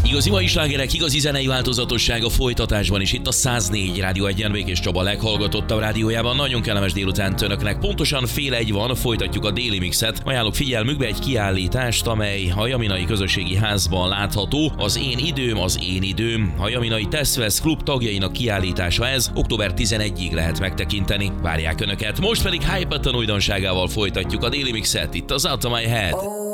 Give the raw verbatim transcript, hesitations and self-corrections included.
Igazi mai slágerek, igazi zenei változatosság a folytatásban is itt a száz négy Rádió egyen, Békés Csaba leghallgatottabb rádiójában. Nagyon kellemes délután önöknek. Pontosan fél egy van, folytatjuk a déli mixet. Ajánlok figyelmükbe egy kiállítást, amely a Jaminai Közösségi Házban látható. Az én időm, az én időm. A Jaminai Teszvesz klub tagjainak kiállítása ez. október tizenegyedikéig lehet megtekinteni. Várják önöket. Most pedig Hype újdonságával folytatjuk a déli mixet itt az Out of My Head.